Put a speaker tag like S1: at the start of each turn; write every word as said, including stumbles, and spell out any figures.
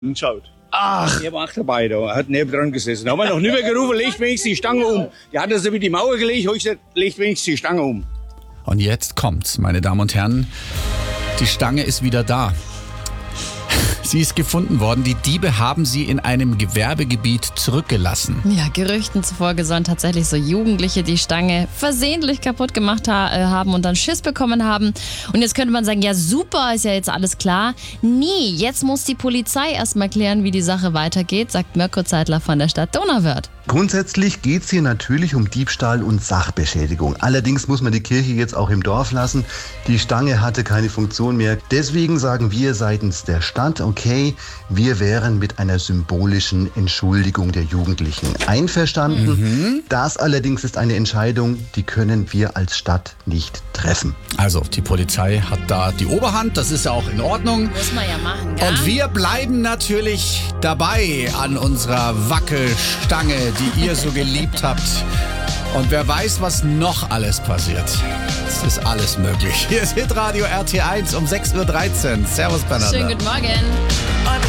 S1: und schaut.
S2: Ach.
S1: Der war auch dabei, da hat neben dran gesessen. Da haben wir noch nicht mehr gerufen, legt wenigstens die Stange um. Die hat das über die Mauer gelegt, hab ich gesagt, legt wenigstens die Stange um.
S2: Und jetzt kommt's, meine Damen und Herren. Die Stange ist wieder da. Sie ist gefunden worden. Die Diebe haben sie in einem Gewerbegebiet zurückgelassen.
S3: Ja, Gerüchten zufolge sollen tatsächlich so Jugendliche die Stange versehentlich kaputt gemacht ha- äh, haben und dann Schiss bekommen haben. Und jetzt könnte man sagen, ja super, ist ja jetzt alles klar. Nee, jetzt muss die Polizei erstmal klären, wie die Sache weitergeht, sagt Mirko Zeitler von der Stadt Donauwörth.
S4: Grundsätzlich geht es hier natürlich um Diebstahl und Sachbeschädigung. Allerdings muss man die Kirche jetzt auch im Dorf lassen. Die Stange hatte keine Funktion mehr. Deswegen sagen wir seitens der Stadt, okay, wir wären mit einer symbolischen Entschuldigung der Jugendlichen einverstanden. Mhm. Das allerdings ist eine Entscheidung, die können wir als Stadt nicht treffen.
S2: Also, die Polizei hat da die Oberhand, das ist ja auch in Ordnung.
S3: Muss man ja machen, gell?
S2: Und wir bleiben natürlich dabei an unserer Wackelstange, die ihr so geliebt habt. Und wer weiß, was noch alles passiert. Es ist alles möglich. Hier ist Hitradio R T eins um sechs Uhr dreizehn. Servus, Bernhard.
S3: Schönen guten Morgen.